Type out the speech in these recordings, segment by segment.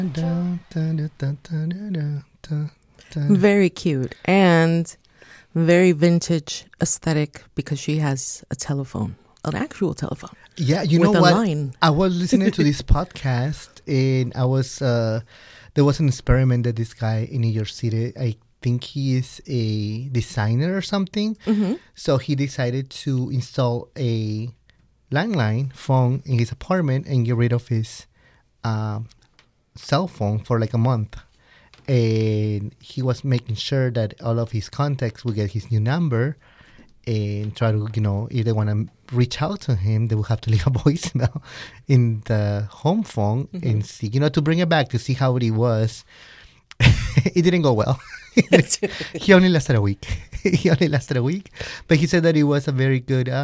Very cute and very vintage aesthetic because she has a telephone, an actual telephone. Yeah, you know with a what? line. I was listening to this podcast and I was there was an experiment that this guy in New York City, I think he is a designer or something. Mm-hmm. So he decided to install a landline phone in his apartment and get rid of his cell phone for like a month. And he was making sure that all of his contacts will get his new number and try to, if they want to reach out to him, they will have to leave a voicemail in the home phone and see, to bring it back to see how it was. It didn't go well. He only lasted a week. But he said that it was a very good way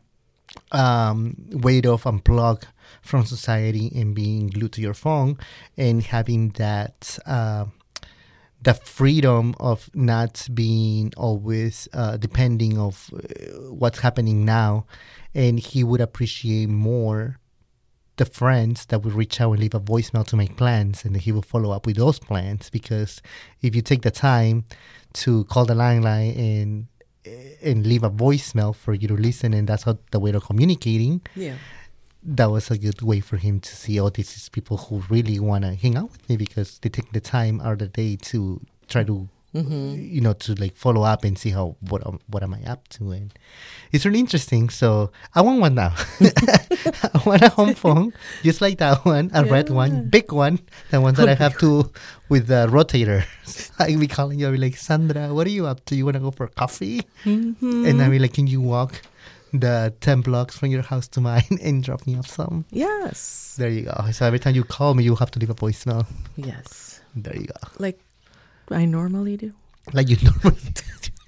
to unplug from society and being glued to your phone and having that the freedom of not being always depending of what's happening now. And he would appreciate more the friends that would reach out and leave a voicemail to make plans, and he will follow up with those plans. Because if you take the time to call the landline and leave a voicemail for you to listen, and that's how the way of communicating, that was a good way for him to see, this is people who really want to hang out with me because they take the time out of the day to try to, to like follow up and see what am I up to. And it's really interesting. So I want one now. I want a home phone, just like that one, a red one, big one, the one that I have to with the rotator. I'll be calling you, I'll be like, Sandra, what are you up to? You want to go for coffee? Mm-hmm. And I'll be like, can you walk the 10 blocks from your house to mine and drop me off some? Yes. There you go. So every time you call me, you have to leave a voicemail. Yes. There you go. Like I normally do. Like you normally do.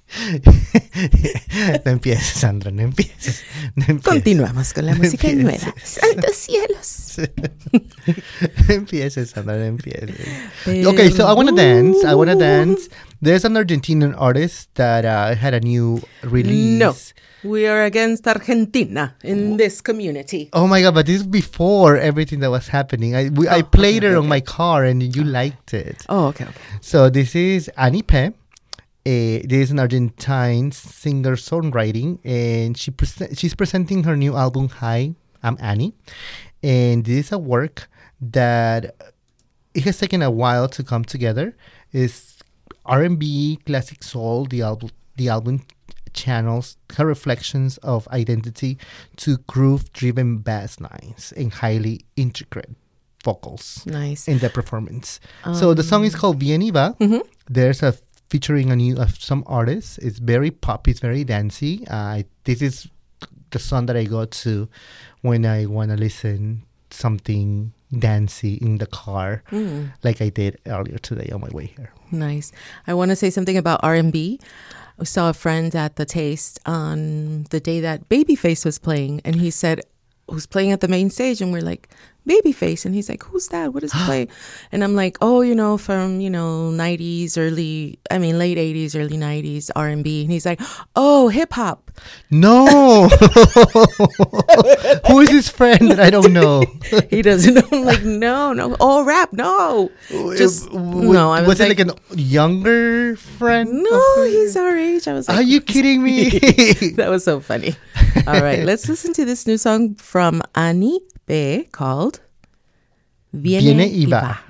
No empieces, Sandra, no empieces. Continuamos con la música nueva. ¡Santos cielos! No empieces, Sandra, no empieces. Okay, so I want to dance. There's an Argentinian artist that had a new release. No. We are against Argentina in this community. Oh my God, but this is before everything that was happening. I played it on my car and you liked it. Oh, okay. So this is Annie P. This is an Argentine singer-songwriting, and she's presenting her new album, Hi, I'm Annie. And this is a work that it has taken a while to come together. It's R&B, classic soul. The album channels her reflections of identity to groove-driven bass lines and highly intricate vocals. Nice. In the performance. So the song is called Bien Iba. Mm-hmm. There's a featuring some artists. It's very pop. It's very dancey. This is the song that I go to when I want to listen something dancey in the car, like I did earlier today on my way here. Nice. I want to say something about R&B. I saw a friend at the Taste on the day that Babyface was playing, and he said, who's playing at the main stage? And we're like, Babyface. And he's like, who's that? What does he play? And I'm like, from, 90s, late 80s, early 90s, R&B. And he's like, oh, hip hop. No. Who is his friend that I don't know? He doesn't know. I'm like, no. Oh, rap, no. No. I was it like a younger friend? No, he's our age. I was like, are you kidding me? That was so funny. All right, let's listen to this new song from Annie B called Viene Iba.